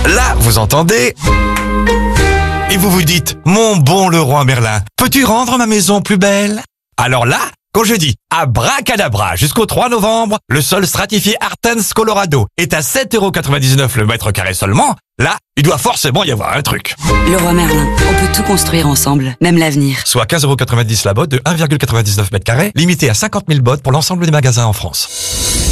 Là, vous entendez... Et vous vous dites, mon bon Leroy Merlin, peux-tu rendre ma maison plus belle? Alors là, quand je dis abracadabra jusqu'au 3 novembre, le sol stratifié Artens Colorado est à 7,99 € le mètre carré seulement, là, il doit forcément y avoir un truc. Leroy Merlin, on peut tout construire ensemble, même l'avenir. Soit 15,90 € la botte de 1,99 m², limité à 50 000 bottes pour l'ensemble des magasins en France.